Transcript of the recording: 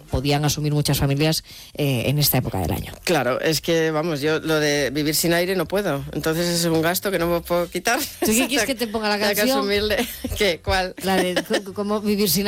podían asumir muchas familias en esta época del año. Claro, es que, vamos, yo lo de vivir sin aire no puedo. Entonces es un gasto que no me puedo quitar. ¿Tú qué quieres que te ponga la canción? Hay que asumirle. ¿Qué? ¿Cuál? La de cómo vivir sin